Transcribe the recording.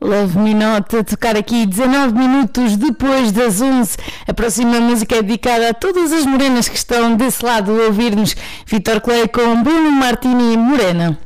Love Me Not a tocar aqui 19 minutos depois das 11. A próxima música é dedicada a todas as morenas que estão desse lado a ouvir-nos. Vítor Clay com Bruno Martini Morena.